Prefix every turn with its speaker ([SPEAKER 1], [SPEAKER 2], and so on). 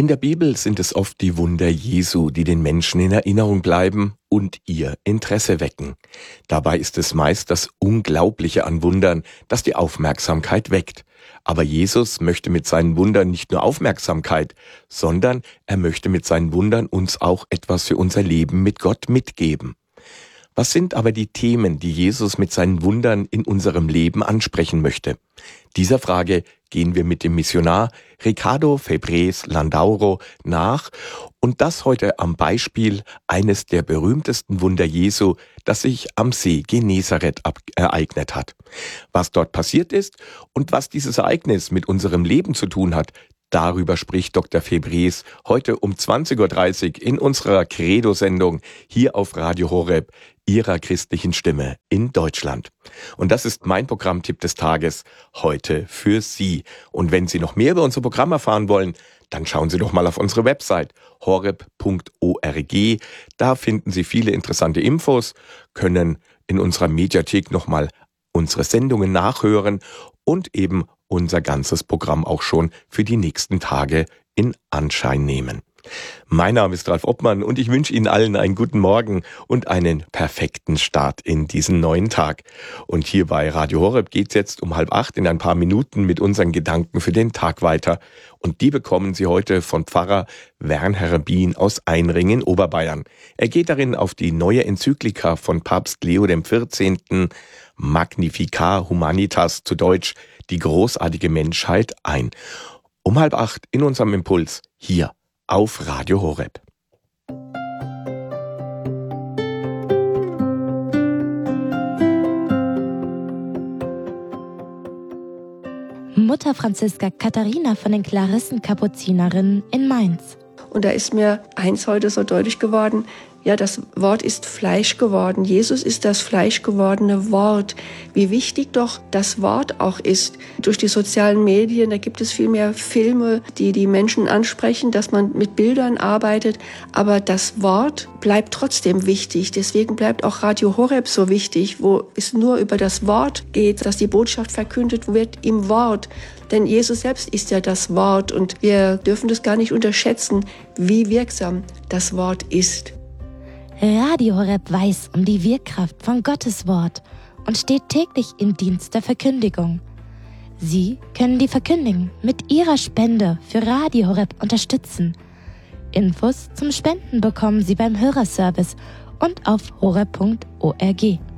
[SPEAKER 1] In der Bibel sind es oft die Wunder Jesu, die den Menschen in Erinnerung bleiben und ihr Interesse wecken. Dabei ist es meist das Unglaubliche an Wundern, das die Aufmerksamkeit weckt. Aber Jesus möchte mit seinen Wundern nicht nur Aufmerksamkeit, sondern er möchte mit seinen Wundern uns auch etwas für unser Leben mit Gott mitgeben. Was sind aber die Themen, die Jesus mit seinen Wundern in unserem Leben ansprechen möchte? Dieser Frage gehen wir mit dem Missionar Ricardo Febres Landauro nach und das heute am Beispiel eines der berühmtesten Wunder Jesu, das sich am See Genezareth ereignet hat. Was dort passiert ist und was dieses Ereignis mit unserem Leben zu tun hat, darüber spricht Dr. Febres heute um 20.30 Uhr in unserer Credo-Sendung hier auf Radio Horeb, Ihrer christlichen Stimme in Deutschland. Und das ist mein Programmtipp des Tages heute für Sie. Und wenn Sie noch mehr über unser Programm erfahren wollen, dann schauen Sie doch mal auf unsere Website horeb.org. Da finden Sie viele interessante Infos, können in unserer Mediathek nochmal unsere Sendungen nachhören und eben unser ganzes Programm auch schon für die nächsten Tage in Anschein nehmen. Mein Name ist Ralf Obmann und ich wünsche Ihnen allen einen guten Morgen und einen perfekten Start in diesen neuen Tag. Und hier bei Radio Horeb geht's jetzt um 7:30 in ein paar Minuten mit unseren Gedanken für den Tag weiter. Und die bekommen Sie heute von Pfarrer Wernher Bien aus Einring in Oberbayern. Er geht darin auf die neue Enzyklika von Papst Leo XIV. Magnificat Humanitas, zu Deutsch die großartige Menschheit, ein. Um 7:30 in unserem Impuls hier auf Radio Horeb.
[SPEAKER 2] Mutter Franziska Katharina von den Klarissen-Kapuzinerinnen in Mainz.
[SPEAKER 3] Und da ist mir eins heute so deutlich geworden, ja, das Wort ist Fleisch geworden. Jesus ist das Fleisch gewordene Wort. Wie wichtig doch das Wort auch ist. Durch die sozialen Medien, da gibt es viel mehr Filme, die die Menschen ansprechen, dass man mit Bildern arbeitet. Aber das Wort bleibt trotzdem wichtig. Deswegen bleibt auch Radio Horeb so wichtig, wo es nur über das Wort geht, dass die Botschaft verkündet wird im Wort. Denn Jesus selbst ist ja das Wort und wir dürfen das gar nicht unterschätzen, wie wirksam das Wort ist.
[SPEAKER 2] Radio Horeb weiß um die Wirkkraft von Gottes Wort und steht täglich im Dienst der Verkündigung. Sie können die Verkündigung mit Ihrer Spende für Radio Horeb unterstützen. Infos zum Spenden bekommen Sie beim Hörerservice und auf horeb.org.